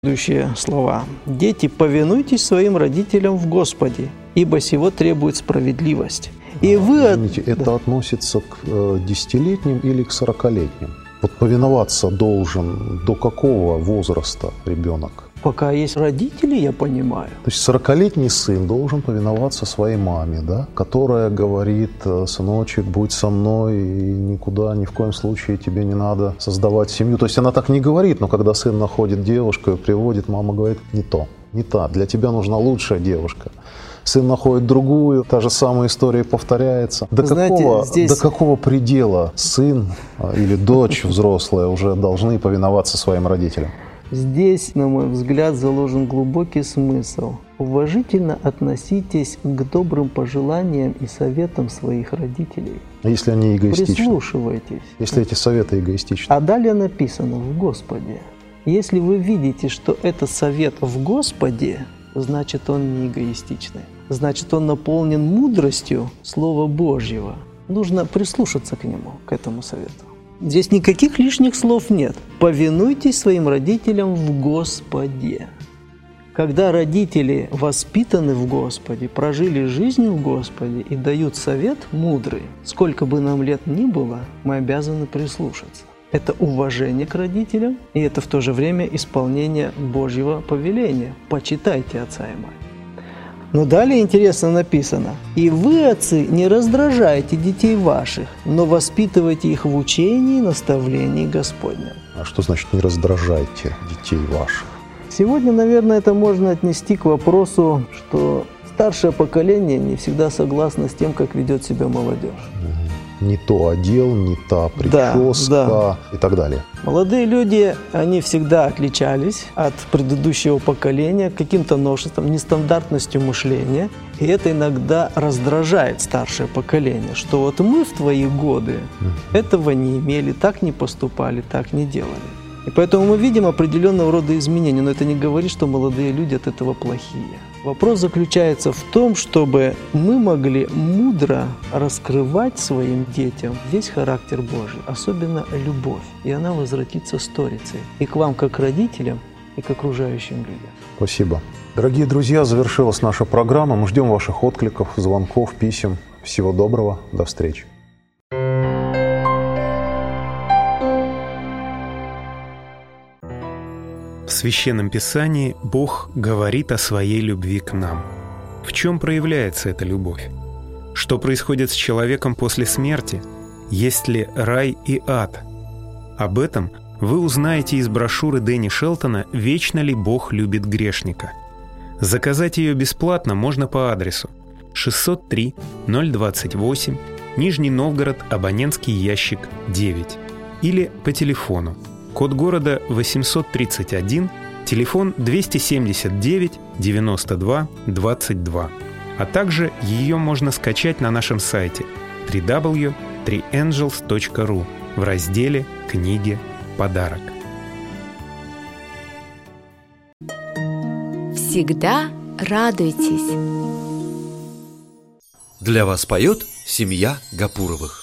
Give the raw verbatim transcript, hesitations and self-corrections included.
Следующие слова. «Дети, повинуйтесь своим родителям в Господе, ибо сего требует справедливость». И вы... Извините, это да. относится к э, десятилетним или к сорокалетним? Вот повиноваться должен до какого возраста ребенок? Пока есть родители, я понимаю. То есть сорокалетний сын должен повиноваться своей маме, да, которая говорит: сыночек, будь со мной, и никуда, ни в коем случае тебе не надо создавать семью. То есть она так не говорит, но когда сын находит девушку и приводит, мама говорит: не то, не та, для тебя нужна лучшая девушка. Сын находит другую, та же самая история повторяется. До, Знаете, какого, здесь... до какого предела сын или дочь взрослая уже должны повиноваться своим родителям? Здесь, на мой взгляд, заложен глубокий смысл. Уважительно относитесь к добрым пожеланиям и советам своих родителей. А если они эгоистичны? Прислушивайтесь. Если эти советы эгоистичны? А далее написано: в Господе. Если вы видите, что это совет в Господе, значит, он не эгоистичный. Значит, он наполнен мудростью Слова Божьего. Нужно прислушаться к нему, к этому совету. Здесь никаких лишних слов нет. Повинуйтесь своим родителям в Господе. Когда родители воспитаны в Господе, прожили жизнь в Господе и дают совет мудрый, сколько бы нам лет ни было, мы обязаны прислушаться. Это уважение к родителям, и это в то же время исполнение Божьего повеления. Почитайте отца и мать. Но далее интересно написано: «И вы, отцы, не раздражайте детей ваших, но воспитывайте их в учении и наставлении Господнем». А что значит «не раздражайте детей ваших»? Сегодня, наверное, это можно отнести к вопросу, что старшее поколение не всегда согласно с тем, как ведет себя молодежь. Не то одел, не та прическа, да, да. и так далее. Молодые люди, они всегда отличались от предыдущего поколения каким-то новшеством, нестандартностью мышления. И это иногда раздражает старшее поколение, что вот мы в твои годы этого не имели, так не поступали, так не делали. И поэтому мы видим определенного рода изменения, но это не говорит, что молодые люди от этого плохие. Вопрос заключается в том, чтобы мы могли мудро раскрывать своим детям весь характер Божий, особенно любовь, и она возвратится сторицей и к вам, как родителям, и к окружающим людям. Спасибо. Дорогие друзья, завершилась наша программа. Мы ждем ваших откликов, звонков, писем. Всего доброго, до встречи. В Священном Писании Бог говорит о своей любви к нам. В чем проявляется эта любовь? Что происходит с человеком после смерти? Есть ли рай и ад? Об этом вы узнаете из брошюры Дэнни Шелтона «Вечно ли Бог любит грешника?». Заказать ее бесплатно можно по адресу шестьсот три ноль двадцать восемь, Нижний Новгород, абонентский ящик девять, или по телефону. Код города восемьсот тридцать один, телефон двести семьдесят девять девяносто два двадцать два. А также ее можно скачать на нашем сайте дабл ю дабл ю дабл ю точка три энджелс точка ру в разделе «Книги. Подарок». Всегда радуйтесь. Для вас поет семья Гапуровых.